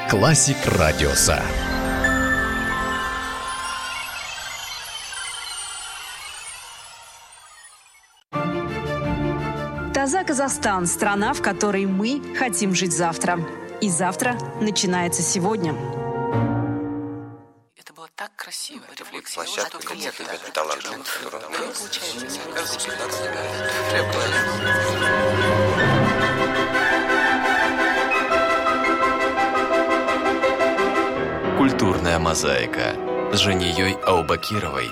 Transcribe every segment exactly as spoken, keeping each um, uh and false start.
Классик Радиоса. Таза, Казахстан – страна, в которой мы хотим жить завтра. И завтра начинается сегодня. Это было так красиво. Площадка нет талантливых. Культурная мозаика с Женией Аубакировой.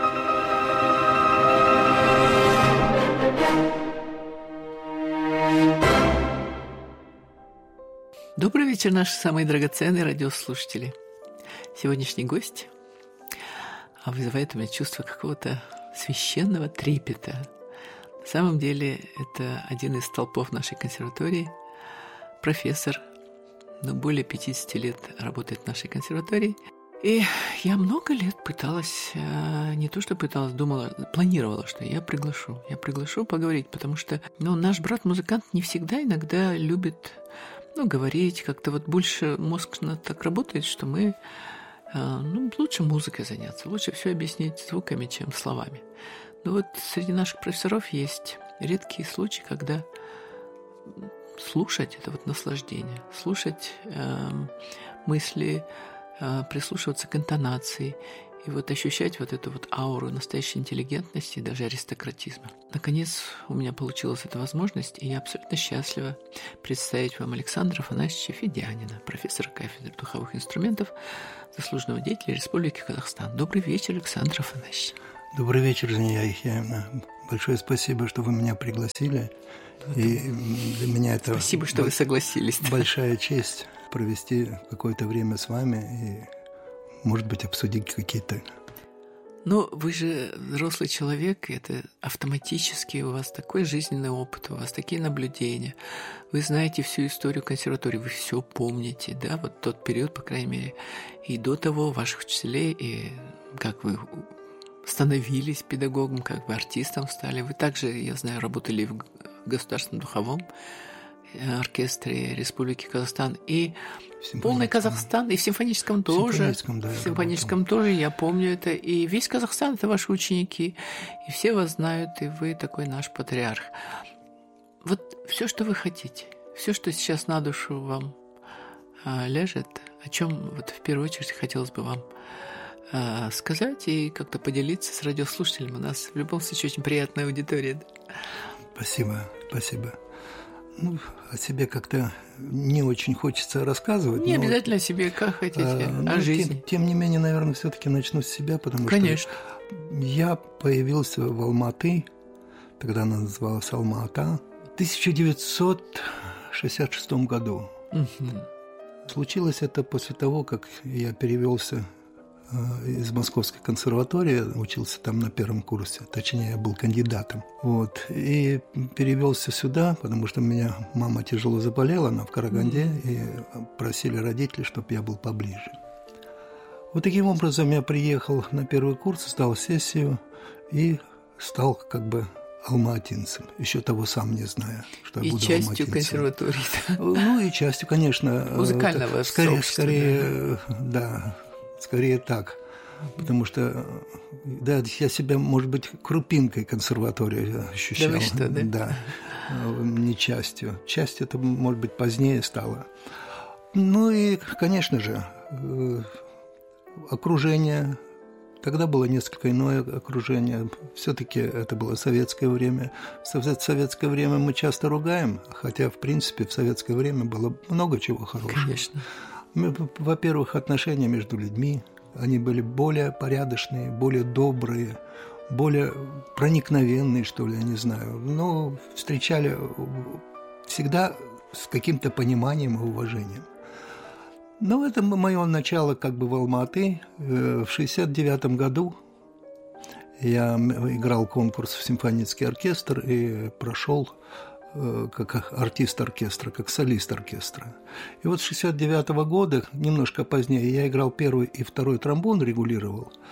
Добрый вечер, наши самые драгоценные радиослушатели. Сегодняшний гость вызывает у меня чувство какого-то священного трепета. На самом деле это один из столпов нашей консерватории, профессор, но более пятьдесят лет работает в нашей консерватории. И я много лет пыталась, не то что пыталась, думала, планировала, что я приглашу. Я приглашу поговорить, потому что ну, наш брат-музыкант не всегда иногда любит ну, говорить, как-то вот больше мозг так работает, что мы ну, лучше музыкой заняться, лучше все объяснить звуками, чем словами. Но вот среди наших профессоров есть редкие случаи, когда слушать – это вот наслаждение, слушать э, мысли, э, прислушиваться к интонации и вот ощущать вот эту вот ауру настоящей интеллигентности и даже аристократизма. Наконец у меня получилась эта возможность, и я абсолютно счастлива представить вам Александра Афанасьевича Федянина, профессора кафедры духовых инструментов, заслуженного деятеля Республики Казахстан. Добрый вечер, Александр Афанасьевич. Добрый вечер, Женя Яхьевна. Большое спасибо, что вы меня пригласили. И для меня это спасибо, что вы согласились. Большая честь провести какое-то время с вами и, может быть, обсудить какие-то... Ну, вы же взрослый человек, и это автоматически у вас такой жизненный опыт, у вас такие наблюдения. Вы знаете всю историю консерватории, вы все помните, да, вот тот период, по крайней мере, и до того ваших учителей, и как вы становились педагогом, как вы артистом стали. Вы также, я знаю, работали в Государственном духовом оркестре Республики Казахстан и полный Казахстан, и в симфоническом тоже. Симфоническом, да, в симфоническом тоже, я помню это. И весь Казахстан – это ваши ученики, и все вас знают, и вы такой наш патриарх. Вот все, что вы хотите, все, что сейчас на душу вам а, ляжет, о чем вот в первую очередь хотелось бы вам а, сказать и как-то поделиться с радиослушателями. У нас в любом случае очень приятная аудитория. Спасибо, спасибо. Ну, о себе как-то не очень хочется рассказывать. Не но, обязательно о себе, как хотите, а, о ну, жизни. Тем, тем не менее, наверное, все-таки начну с себя, потому Конечно. что я появился в Алматы, тогда она называлась Алма-Ата, в тысяча девятьсот шестьдесят шестом году. Угу. Случилось это после того, как я перевелся из Московской консерватории, учился там на первом курсе, точнее, я был кандидатом. Вот. И перевелся сюда, потому что у меня мама тяжело заболела, она в Караганде, mm-hmm. и просили родители, чтобы я был поближе. Вот таким образом я приехал на первый курс, сдал сессию и стал как бы алматинцем, еще того сам не зная, что и я буду частью консерватории. Ну и частью, конечно. Музыкального скорее, скорее, да. Скорее так, потому что да, я себя, может быть, крупинкой консерватории ощущал. Да вы что, да? Да, не частью. Часть это, может быть, позднее стало. Ну и, конечно же, окружение. Тогда было несколько иное окружение. Все-таки это было советское время. В советское время мы часто ругаем, хотя, в принципе, в советское время было много чего хорошего. Конечно. Во-первых, отношения между людьми, они были более порядочные, более добрые, более проникновенные, что ли, я не знаю. Но встречали всегда с каким-то пониманием и уважением. Но это мое начало как бы в Алма-Аты. В шестьдесят девятом году я играл конкурс в симфонический оркестр и прошел как артист оркестра, как солист оркестра. И вот с шестьдесят девятого года, немножко позднее, я играл первый и второй тромбон, регулировал,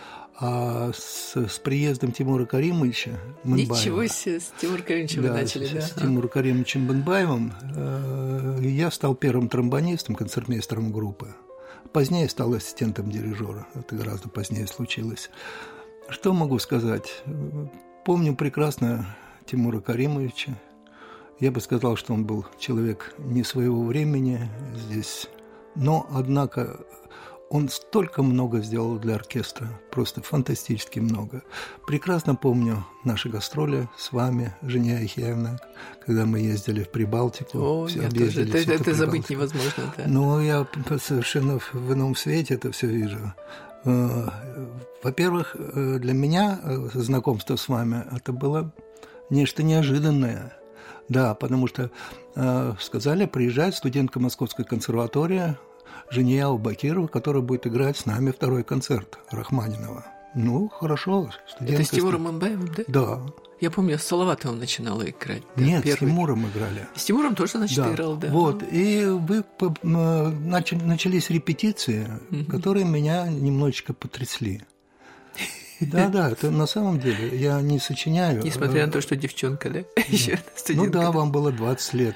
А с, с приездом Тимура Каримовича Мынбаева... Ничего себе, с Тимуром Каримовичем да, вы начали, с, да? с Тимуром Каримовичем Мынбаевым э, я стал первым тромбонистом, концертмейстером группы. Позднее стал ассистентом дирижера. Это гораздо позднее случилось. Что могу сказать? Помню прекрасно Тимура Каримовича. Я бы сказал, что он был человек не своего времени здесь. Но, однако, он столько много сделал для оркестра. Просто фантастически много. Прекрасно помню наши гастроли с вами, Женя Яхьевна, когда мы ездили в Прибалтику. О, я тоже. Это, это забыть невозможно. Да. Но я совершенно в ином свете это все вижу. Во-первых, для меня знакомство с вами это было нечто неожиданное. Да, потому что э, сказали, приезжает студентка Московской консерватории Жения Аубакирова, которая будет играть с нами второй концерт Рахманинова. Ну, хорошо. Это с Тимуром Мынбаевым, да? Да. Я помню, с Салаватовым начинала играть. Да, Нет, первый. с Тимуром играли. С Тимуром тоже, значит, да. играл, да. Вот, и вы, начали, начались репетиции, угу. которые меня немножечко потрясли. Да-да, это на самом деле я не сочиняю. Несмотря на то, что девчонка, да? Еще ну да, вам было двадцать лет.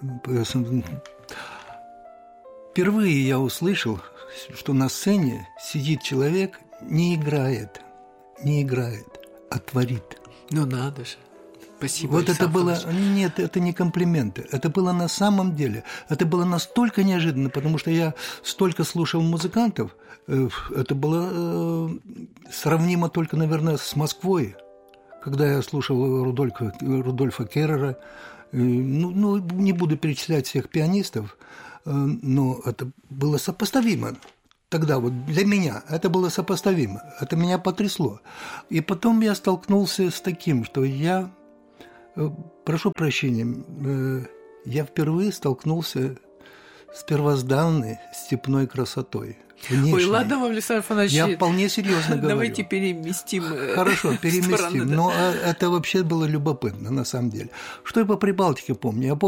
Впервые я услышал, что на сцене сидит человек, не играет, не играет, а творит. Ну надо же. Спасибо. Вот это было... Нет, это не комплименты. Это было на самом деле. Это было настолько неожиданно, потому что я столько слушал музыкантов. Это было сравнимо только, наверное, с Москвой. Когда я слушал Рудольфа, Рудольфа Керрера, ну, ну, не буду перечислять всех пианистов, но это было сопоставимо. Тогда вот для меня это было сопоставимо. Это меня потрясло. И потом я столкнулся с таким, что я... Прошу прощения, я впервые столкнулся с первозданной степной красотой. Внешней. Ой, ладно вам, Александр Афанасьевич. Я вполне серьезно говорю. Давайте переместим. Хорошо, переместим. Стороны, да. Но это вообще было любопытно, на самом деле. Что я по Прибалтике помню? Я помню